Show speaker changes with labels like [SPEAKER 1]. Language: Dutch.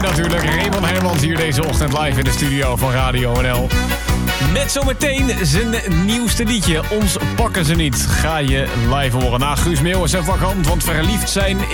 [SPEAKER 1] natuurlijk. Raymond Hermans hier deze ochtend live in de studio van Radio NL. Met zometeen zijn nieuwste liedje. Ons pakken ze niet. Ga je live horen. Na Guus Meeuwis en Vakant, want verliefd zijn